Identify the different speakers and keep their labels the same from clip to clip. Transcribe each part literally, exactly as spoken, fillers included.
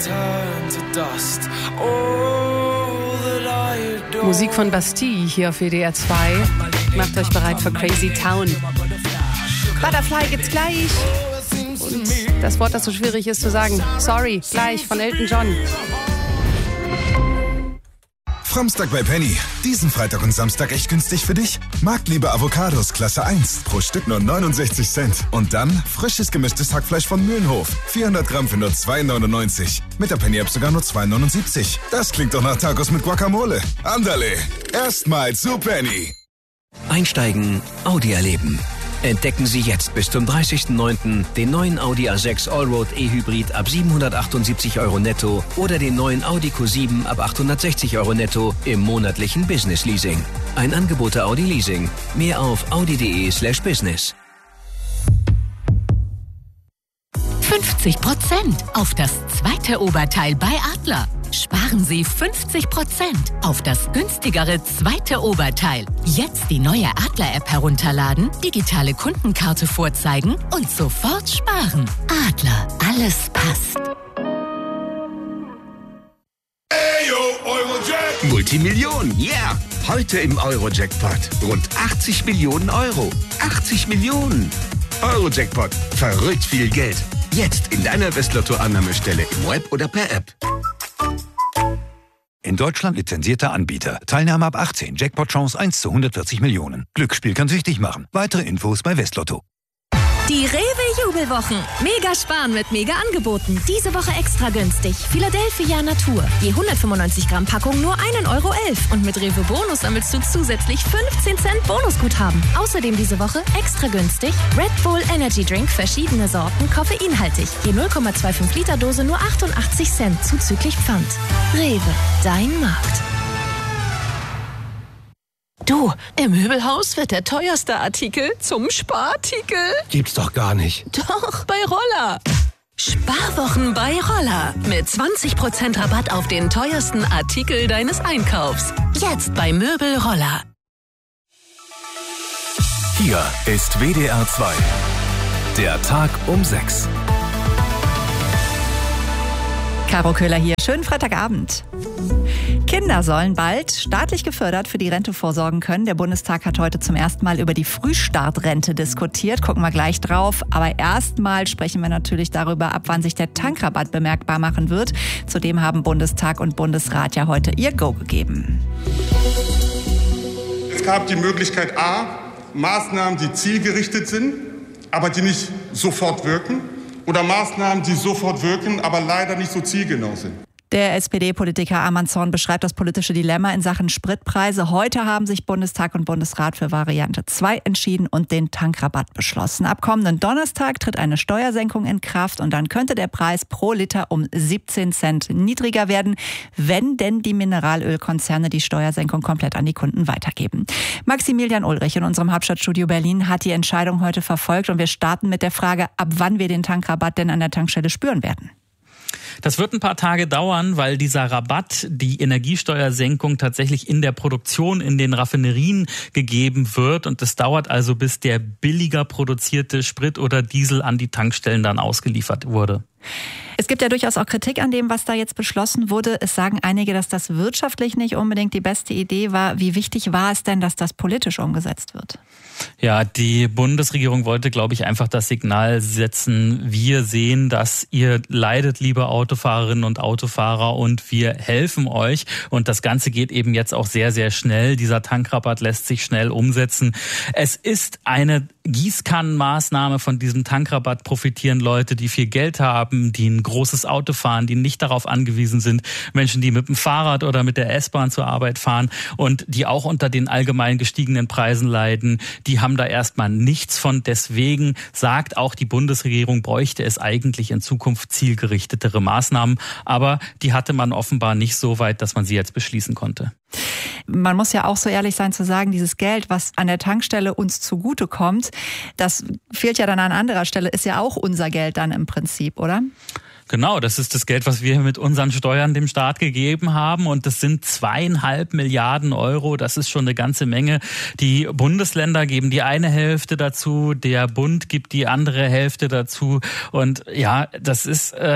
Speaker 1: Musik von Bastille hier auf W D R zwei. Macht euch bereit für Crazy Town. Butterfly gibt's gleich. Und das Wort, das so schwierig ist zu sagen, sorry, gleich von Elton John.
Speaker 2: Framstag bei Penny. Diesen Freitag und Samstag echt günstig für dich? Marktliebe Avocados Klasse eins. Pro Stück nur neunundsechzig Cent. Und dann frisches gemischtes Hackfleisch von Mühlenhof. vierhundert Gramm für nur zwei neunundneunzig. Mit der Penny-App sogar nur zwei neunundsiebzig. Das klingt doch nach Tacos mit Guacamole. Andale. Erstmal zu Penny.
Speaker 3: Einsteigen, Audi erleben. Entdecken Sie jetzt bis zum dreißigsten neunten den neuen Audi A sechs Allroad E-Hybrid ab siebenhundertachtundsiebzig Euro netto oder den neuen Audi Q sieben ab achthundertsechzig Euro netto im monatlichen Business Leasing. Ein Angebot der Audi Leasing. Mehr auf audi.de slash business.
Speaker 4: fünfzig Prozent auf das zweite Oberteil bei Adler. Sparen Sie fünfzig Prozent auf das günstigere zweite Oberteil. Jetzt die neue Adler-App herunterladen, digitale Kundenkarte vorzeigen und sofort sparen. Adler, alles passt.
Speaker 5: Multimillion, yeah! Heute im Euro-Jackpot. Rund achtzig Millionen Euro. achtzig Millionen. Euro-Jackpot. Verrückt viel Geld. Jetzt in deiner Westlotto-Annahmestelle im Web oder per App.
Speaker 6: In Deutschland lizenzierter Anbieter. Teilnahme ab achtzehn. Jackpot-Chance eins zu hundertvierzig Millionen. Glücksspiel kann süchtig machen. Weitere Infos bei Westlotto.
Speaker 7: Die Rewe-Jubelwochen. Mega sparen mit mega Angeboten. Diese Woche extra günstig. Philadelphia Natur. Je hundertfünfundneunzig Gramm Packung nur ein Euro elf. Und mit Rewe Bonus sammelst du zusätzlich fünfzehn Cent Bonusguthaben. Außerdem diese Woche extra günstig Red Bull Energy Drink, verschiedene Sorten, koffeinhaltig. Je null Komma fünfundzwanzig Liter Dose nur achtundachtzig Cent zuzüglich Pfand. Rewe, dein Markt.
Speaker 8: Du, im Möbelhaus wird der teuerste Artikel zum Sparartikel.
Speaker 5: Gibt's doch gar nicht.
Speaker 8: Doch, bei Roller. Sparwochen bei Roller. Mit zwanzig Prozent Rabatt auf den teuersten Artikel deines Einkaufs. Jetzt bei Möbel Roller.
Speaker 9: Hier ist W D R zwei. Der Tag um sechs.
Speaker 10: Caro Köhler hier. Schönen Freitagabend. Kinder sollen bald staatlich gefördert für die Rente vorsorgen können. Der Bundestag hat heute zum ersten Mal über die Frühstartrente diskutiert. Gucken wir gleich drauf. Aber erstmal sprechen wir natürlich darüber, ab wann sich der Tankrabatt bemerkbar machen wird. Zudem haben Bundestag und Bundesrat ja heute ihr Go gegeben.
Speaker 11: Es gab die Möglichkeit A, Maßnahmen, die zielgerichtet sind, aber die nicht sofort wirken. Oder Maßnahmen, die sofort wirken, aber leider nicht so zielgenau sind.
Speaker 10: Der S P D-Politiker Arman Zorn beschreibt das politische Dilemma in Sachen Spritpreise. Heute haben sich Bundestag und Bundesrat für Variante zwei entschieden und den Tankrabatt beschlossen. Ab kommenden Donnerstag tritt eine Steuersenkung in Kraft und dann könnte der Preis pro Liter um siebzehn Cent niedriger werden, wenn denn die Mineralölkonzerne die Steuersenkung komplett an die Kunden weitergeben. Maximilian Ulrich in unserem Hauptstadtstudio Berlin hat die Entscheidung heute verfolgt und wir starten mit der Frage, ab wann wir den Tankrabatt denn an der Tankstelle spüren werden.
Speaker 12: Das wird ein paar Tage dauern, weil dieser Rabatt, die Energiesteuersenkung tatsächlich in der Produktion in den Raffinerien gegeben wird. Und das dauert also, bis der billiger produzierte Sprit oder Diesel an die Tankstellen dann ausgeliefert wurde.
Speaker 10: Es gibt ja durchaus auch Kritik an dem, was da jetzt beschlossen wurde. Es sagen einige, dass das wirtschaftlich nicht unbedingt die beste Idee war. Wie wichtig war es denn, dass das politisch umgesetzt wird?
Speaker 12: Ja, die Bundesregierung wollte, glaube ich, einfach das Signal setzen, wir sehen, dass ihr leidet, liebe Autofahrerinnen und Autofahrer, und wir helfen euch. Und das Ganze geht eben jetzt auch sehr, sehr schnell. Dieser Tankrabatt lässt sich schnell umsetzen. Es ist eine Gießkannenmaßnahme. Von diesem Tankrabatt profitieren Leute, die viel Geld haben, die ein großes Auto fahren, die nicht darauf angewiesen sind, Menschen, die mit dem Fahrrad oder mit der S-Bahn zur Arbeit fahren und die auch unter den allgemein gestiegenen Preisen leiden. Die haben da erstmal nichts von. Deswegen sagt auch die Bundesregierung, bräuchte es eigentlich in Zukunft zielgerichtetere Maßnahmen. Aber die hatte man offenbar nicht so weit, dass man sie jetzt beschließen konnte.
Speaker 10: Man muss ja auch so ehrlich sein zu sagen, dieses Geld, was an der Tankstelle uns zugutekommt, das fehlt ja dann an anderer Stelle, ist ja auch unser Geld dann im Prinzip, oder?
Speaker 12: Genau, das ist das Geld, was wir mit unseren Steuern dem Staat gegeben haben, und das sind zweieinhalb Milliarden Euro. Das ist schon eine ganze Menge. Die Bundesländer geben die eine Hälfte dazu, der Bund gibt die andere Hälfte dazu, und ja, das ist äh,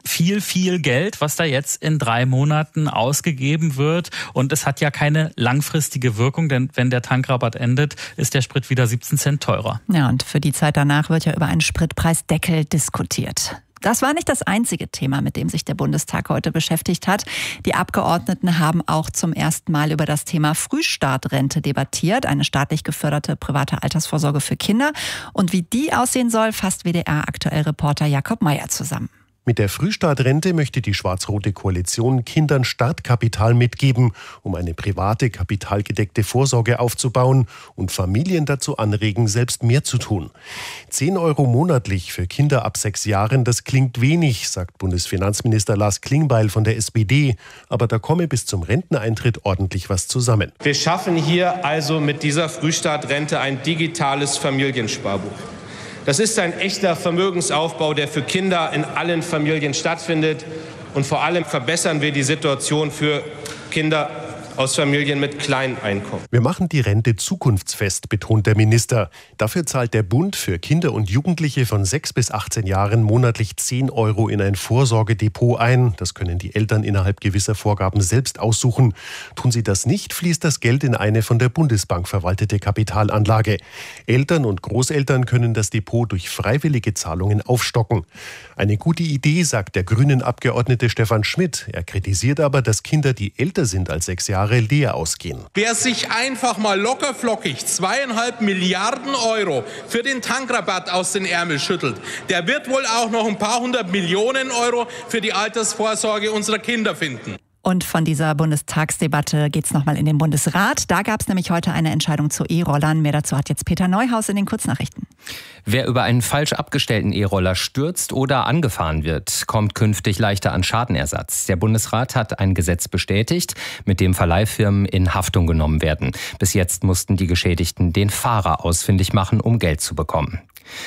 Speaker 12: viel, viel Geld, was da jetzt in drei Monaten ausgegeben wird. Und es hat ja keine langfristige Wirkung, denn wenn der Tankrabatt endet, ist der Sprit wieder siebzehn Cent teurer.
Speaker 10: Ja, und für die Zeit danach wird ja über einen Spritpreisdeckel diskutiert. Das war nicht das einzige Thema, mit dem sich der Bundestag heute beschäftigt hat. Die Abgeordneten haben auch zum ersten Mal über das Thema Frühstartrente debattiert, eine staatlich geförderte private Altersvorsorge für Kinder. Und wie die aussehen soll, fasst W D R-Aktuell-Reporter Jakob Meyer zusammen.
Speaker 13: Mit der Frühstartrente möchte die schwarz-rote Koalition Kindern Startkapital mitgeben, um eine private, kapitalgedeckte Vorsorge aufzubauen und Familien dazu anregen, selbst mehr zu tun. Zehn Euro monatlich für Kinder ab sechs Jahren, das klingt wenig, sagt Bundesfinanzminister Lars Klingbeil von der S P D. Aber da komme bis zum Renteneintritt ordentlich was zusammen.
Speaker 14: Wir schaffen hier also mit dieser Frühstartrente ein digitales Familiensparbuch. Das ist ein echter Vermögensaufbau, der für Kinder in allen Familien stattfindet. Und vor allem verbessern wir die Situation für Kinder aus Familien mit kleinen Einkommen.
Speaker 13: Wir machen die Rente zukunftsfest, betont der Minister. Dafür zahlt der Bund für Kinder und Jugendliche von sechs bis achtzehn Jahren monatlich zehn Euro in ein Vorsorgedepot ein. Das können die Eltern innerhalb gewisser Vorgaben selbst aussuchen. Tun sie das nicht, fließt das Geld in eine von der Bundesbank verwaltete Kapitalanlage. Eltern und Großeltern können das Depot durch freiwillige Zahlungen aufstocken. Eine gute Idee, sagt der Grünen-Abgeordnete Stefan Schmidt. Er kritisiert aber, dass Kinder, die älter sind als sechs Jahre, leer ausgehen.
Speaker 15: Wer sich einfach mal lockerflockig zweieinhalb Milliarden Euro für den Tankrabatt aus den Ärmeln schüttelt, der wird wohl auch noch ein paar hundert Millionen Euro für die Altersvorsorge unserer Kinder finden.
Speaker 10: Und von dieser Bundestagsdebatte geht's nochmal in den Bundesrat. Da gab es nämlich heute eine Entscheidung zu E-Rollern. Mehr dazu hat jetzt Peter Neuhaus in den Kurznachrichten.
Speaker 16: Wer über einen falsch abgestellten E-Roller stürzt oder angefahren wird, kommt künftig leichter an Schadenersatz. Der Bundesrat hat ein Gesetz bestätigt, mit dem Verleihfirmen in Haftung genommen werden. Bis jetzt mussten die Geschädigten den Fahrer ausfindig machen, um Geld zu bekommen.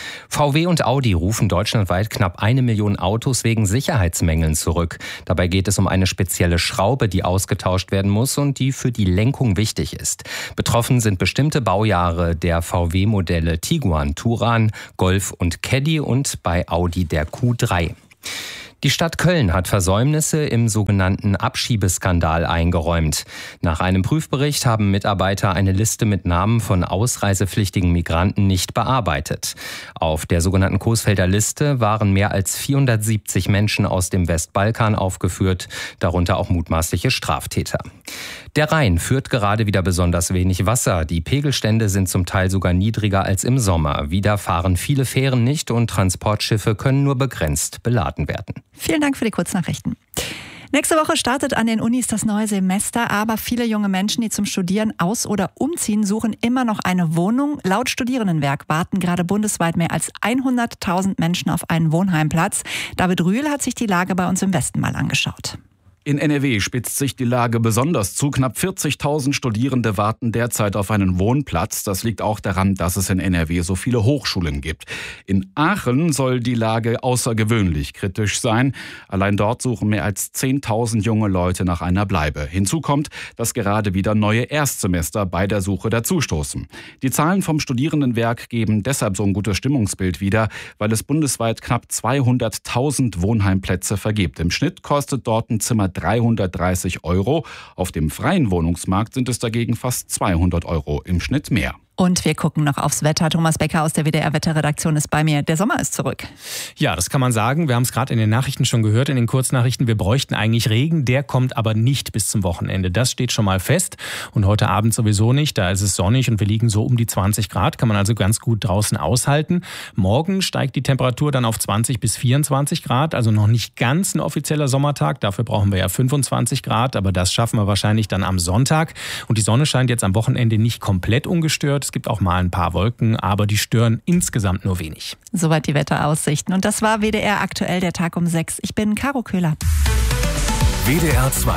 Speaker 16: V W und Audi rufen deutschlandweit knapp eine Million Autos wegen Sicherheitsmängeln zurück. Dabei geht es um eine spezielle Schraube, die ausgetauscht werden muss und die für die Lenkung wichtig ist. Betroffen sind bestimmte Baujahre der V W-Modelle Tiguan, Touran, Golf und Caddy und bei Audi der Q drei. Die Stadt Köln hat Versäumnisse im sogenannten Abschiebeskandal eingeräumt. Nach einem Prüfbericht haben Mitarbeiter eine Liste mit Namen von ausreisepflichtigen Migranten nicht bearbeitet. Auf der sogenannten Coesfelder Liste waren mehr als vierhundertsiebzig Menschen aus dem Westbalkan aufgeführt, darunter auch mutmaßliche Straftäter. Der Rhein führt gerade wieder besonders wenig Wasser. Die Pegelstände sind zum Teil sogar niedriger als im Sommer. Wieder fahren viele Fähren nicht und Transportschiffe können nur begrenzt beladen werden.
Speaker 10: Vielen Dank für die Kurznachrichten. Nächste Woche startet an den Unis das neue Semester, aber viele junge Menschen, die zum Studieren aus- oder umziehen, suchen immer noch eine Wohnung. Laut Studierendenwerk warten gerade bundesweit mehr als hunderttausend Menschen auf einen Wohnheimplatz. David Rühl hat sich die Lage bei uns im Westen mal angeschaut.
Speaker 17: In N R W spitzt sich die Lage besonders zu. Knapp vierzigtausend Studierende warten derzeit auf einen Wohnplatz. Das liegt auch daran, dass es in N R W so viele Hochschulen gibt. In Aachen soll die Lage außergewöhnlich kritisch sein. Allein dort suchen mehr als zehntausend junge Leute nach einer Bleibe. Hinzu kommt, dass gerade wieder neue Erstsemester bei der Suche dazustoßen. Die Zahlen vom Studierendenwerk geben deshalb so ein gutes Stimmungsbild wieder, weil es bundesweit knapp zweihunderttausend Wohnheimplätze vergibt. Im Schnitt kostet dort ein Zimmer dreihundertdreißig Euro. Auf dem freien Wohnungsmarkt sind es dagegen fast zweihundert Euro im Schnitt mehr.
Speaker 10: Und wir gucken noch aufs Wetter. Thomas Becker aus der W D R-Wetterredaktion ist bei mir. Der Sommer ist zurück.
Speaker 18: Ja, das kann man sagen. Wir haben es gerade in den Nachrichten schon gehört, in den Kurznachrichten. Wir bräuchten eigentlich Regen. Der kommt aber nicht bis zum Wochenende. Das steht schon mal fest. Und heute Abend sowieso nicht. Da ist es sonnig und wir liegen so um die zwanzig Grad. Kann man also ganz gut draußen aushalten. Morgen steigt die Temperatur dann auf zwanzig bis vierundzwanzig Grad. Also noch nicht ganz ein offizieller Sommertag. Dafür brauchen wir ja fünfundzwanzig Grad. Aber das schaffen wir wahrscheinlich dann am Sonntag. Und die Sonne scheint jetzt am Wochenende nicht komplett ungestört. Es gibt auch mal ein paar Wolken, aber die stören insgesamt nur wenig.
Speaker 10: Soweit die Wetteraussichten. Und das war W D R aktuell, der Tag um sechs. Ich bin Caro Köhler.
Speaker 9: W D R zwei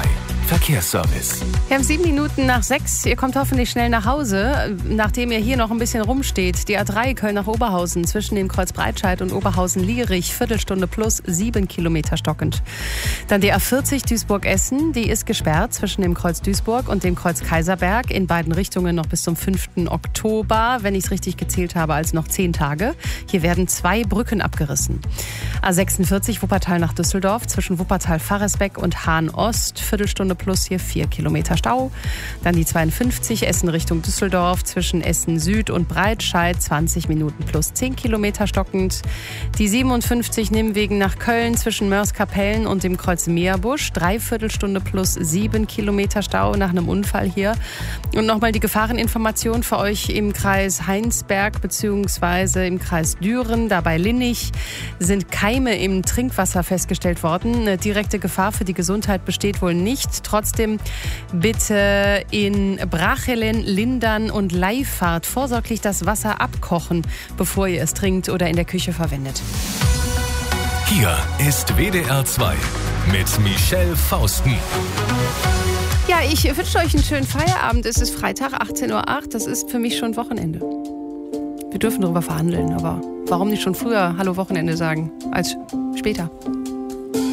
Speaker 9: Verkehrsservice.
Speaker 1: Wir haben sieben Minuten nach sechs. Ihr kommt hoffentlich schnell nach Hause, nachdem ihr hier noch ein bisschen rumsteht. Die A drei Köln nach Oberhausen zwischen dem Kreuz Breitscheid und Oberhausen-Lierich. Viertelstunde plus sieben Kilometer stockend. Dann die A vierzig Duisburg-Essen. Die ist gesperrt zwischen dem Kreuz Duisburg und dem Kreuz Kaiserberg. In beiden Richtungen noch bis zum fünften Oktober. Wenn ich es richtig gezählt habe, also noch zehn Tage. Hier werden zwei Brücken abgerissen. A sechsundvierzig Wuppertal nach Düsseldorf zwischen Wuppertal-Faresbeck und Hahn-Ost. Viertelstunde plus hier vier Kilometer Stau. Dann die zweiundfünfzig Essen Richtung Düsseldorf zwischen Essen Süd und Breitscheid. zwanzig Minuten plus zehn Kilometer stockend. Die siebenundfünfzig Nimwegen nach Köln zwischen Mörs-Kapellen und dem Kreuz Meerbusch. Dreiviertelstunde plus sieben Kilometer Stau nach einem Unfall hier. Und nochmal die Gefahreninformation für euch im Kreis Heinsberg bzw. im Kreis Düren. Dabei Linnich sind Keime im Trinkwasser festgestellt worden. Eine direkte Gefahr für die Gesundheit besteht wohl nicht. Trotzdem bitte in Brachelen, Lindern und Leifahrt vorsorglich das Wasser abkochen, bevor ihr es trinkt oder in der Küche verwendet.
Speaker 9: Hier ist W D R zwei mit Michelle Fausten.
Speaker 1: Ja, ich wünsche euch einen schönen Feierabend. Es ist Freitag, achtzehn Uhr acht. Das ist für mich schon Wochenende. Wir dürfen darüber verhandeln, aber warum nicht schon früher Hallo Wochenende sagen als später?